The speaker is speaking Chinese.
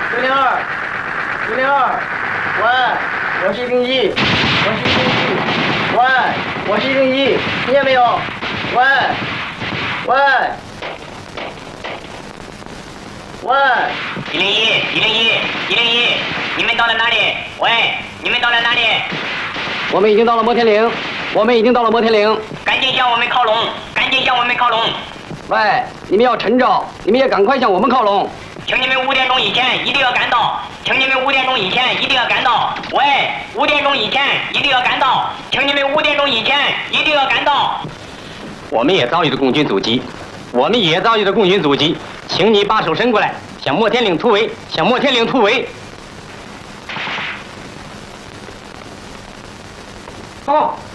002，002，喂，我是101，我是101，喂，我是101，听见没有？喂，喂，喂 ，101，101，101，你们到了哪里？喂，你们到了哪里？ 我们已经到了摩天岭，我们已经到了摩天岭， 赶紧向我们靠拢，赶紧向我们靠拢。 喂，你们要趁着，你们也赶快向我们靠拢。 请你们5点钟以前一定要赶到，请你们5点钟以前一定要赶到。喂，5点钟以前一定要赶到，请你们5点钟以前一定要赶到。 我们也遭遇了共军阻击，请你把手伸过来，向摩天岭突围，向摩天岭突围。 好。